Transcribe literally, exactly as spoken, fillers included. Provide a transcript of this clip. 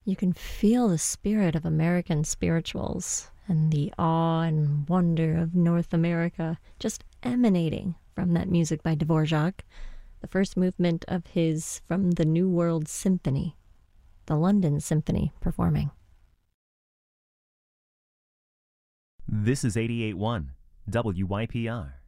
You can feel the spirit of American spirituals and the awe and wonder of North America just emanating from that music by Dvorak, the first movement of his From the New World Symphony, the London Symphony performing. This is eighty-eight point one W Y P R.